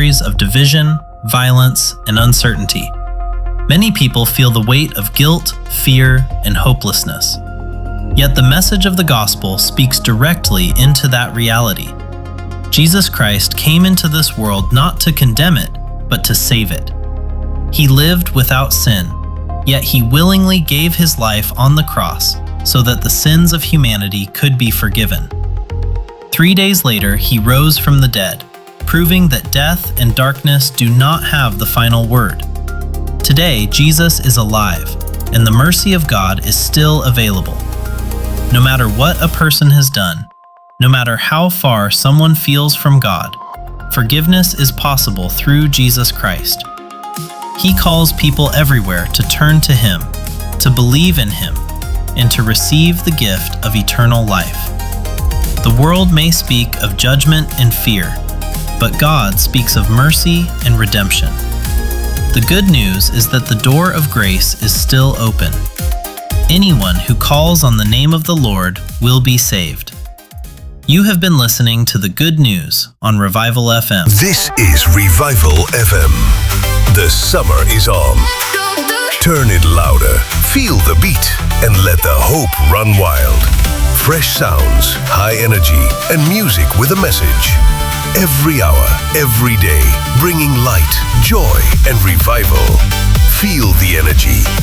stories of division, violence, and uncertainty. Many people feel the weight of guilt, fear, and hopelessness. Yet the message of the gospel speaks directly into that reality. Jesus Christ came into this world not to condemn it, but to save it. He lived without sin, yet he willingly gave his life on the cross so that the sins of humanity could be forgiven. 3 days later, he rose from the dead, proving that death and darkness do not have the final word. Today, Jesus is alive, and the mercy of God is still available. No matter what a person has done, no matter how far someone feels from God, forgiveness is possible through Jesus Christ. He calls people everywhere to turn to Him, to believe in Him, and to receive the gift of eternal life. The world may speak of judgment and fear, but God speaks of mercy and redemption. The good news is that the door of grace is still open. Anyone who calls on the name of the Lord will be saved. You have been listening to the Good News on Revival FM. This is Revival FM. The summer is on. Turn it louder, feel the beat, and let the hope run wild. Fresh sounds, high energy, and music with a message. Every hour, every day, bringing light, joy, and revival. Feel the energy.